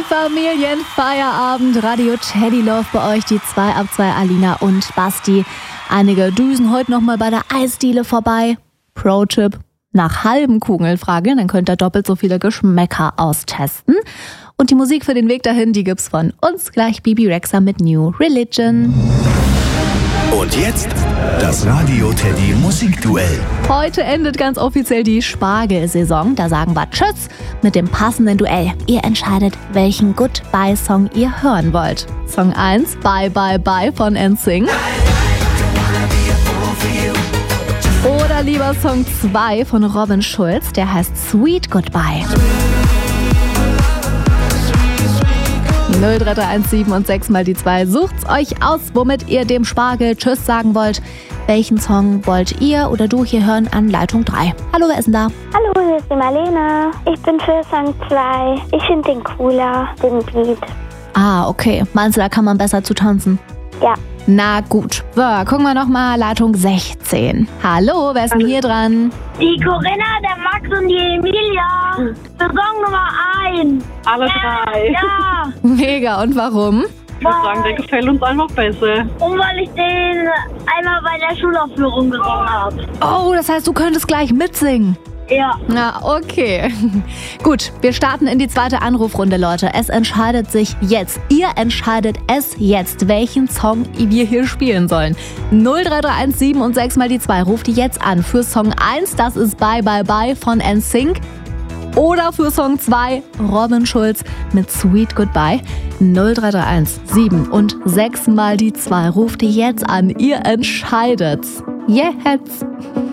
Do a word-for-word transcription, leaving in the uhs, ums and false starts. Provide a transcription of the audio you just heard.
Familienfeierabend, Radio Teddy Love bei euch, die zwei ab zwei, Alina und Basti. Einige düsen heute nochmal bei der Eisdiele vorbei. Pro-Tipp, nach halben Kugeln fragen, dann könnt ihr doppelt so viele Geschmäcker austesten. Und die Musik für den Weg dahin, die gibt's von uns gleich, Bibi Rexha mit New Religion. Und jetzt das Radio Teddy Musikduell. Heute endet ganz offiziell die Spargelsaison. Da sagen wir Tschüss mit dem passenden Duell. Ihr entscheidet, welchen Goodbye-Song ihr hören wollt. Song eins, Bye Bye Bye von N Sync. Oder lieber Song zwei von Robin Schulz, der heißt Sweet Goodbye. null drei drei eins sieben und sechs mal die zwei. Sucht's euch aus, womit ihr dem Spargel Tschüss sagen wollt. Welchen Song wollt ihr oder du hier hören an Leitung drei? Hallo, wer ist denn da? Hallo, hier ist die Marlene. Ich bin für Song zwei. Ich finde den cooler, den Beat. Ah, okay. Meinst du, da kann man besser zu tanzen? Ja. Na gut. So, gucken wir nochmal Leitung sechzehn. Hallo, wer ist denn hier dran? Die Corinna, der Max und die Emilia. Für Song Nummer eins. Alle drei. Ja. Mega, und warum? Ich würde sagen, der gefällt uns einfach besser. Und weil ich den einmal bei der Schulaufführung gesungen habe. Oh, das heißt, du könntest gleich mitsingen. Ja. Na, okay. Gut, wir starten in die zweite Anrufrunde, Leute. Es entscheidet sich jetzt. Ihr entscheidet es jetzt, welchen Song wir hier spielen sollen. null drei drei eins sieben und sechs mal die zwei. Ruft die jetzt an. Für Song eins, das ist Bye Bye Bye von N Sync. Oder für Song zwei, Robin Schulz mit Sweet Goodbye. null drei drei eins sieben und sechs mal die zwei. Ruft die jetzt an. Ihr entscheidet's. Jetzt.